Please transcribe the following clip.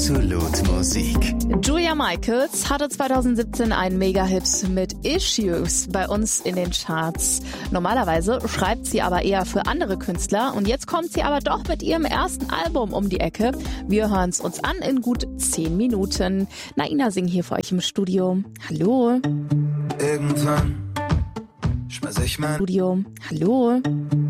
Absolut Musik. Julia Michaels hatte 2017 einen Mega-Hit mit Issues bei uns in den Charts. Normalerweise schreibt sie aber eher für andere Künstler und jetzt kommt sie aber doch mit ihrem ersten Album um die Ecke. Wir hören es uns an in gut 10 Minuten. Naina Singh hier für euch im Studio. Hallo. Irgendwann schmeiß ich mein Studio. Hallo.